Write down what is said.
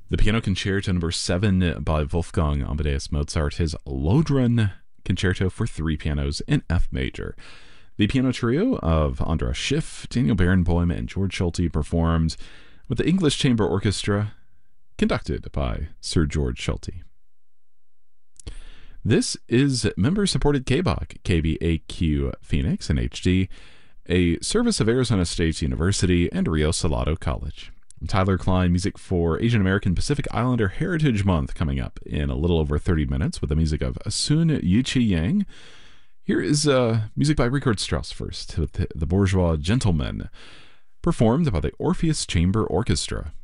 The Piano Concerto Number 7 by Wolfgang Amadeus Mozart, his Lodron Concerto for three pianos in F major. The piano trio of Andras Schiff, Daniel Barenboim, and George Schulte performed with the English Chamber Orchestra, conducted by Sir George Schulte. This is member-supported KBOC, KBAQ Phoenix in HD, a service of Arizona State University and Rio Salado College. Tyler Klein, music for Asian American Pacific Islander Heritage Month, coming up in a little over 30 minutes with the music of Sun Yuchi Yang. Here is music by Richard Strauss first, with the Bourgeois Gentlemen, performed by the Orpheus Chamber Orchestra.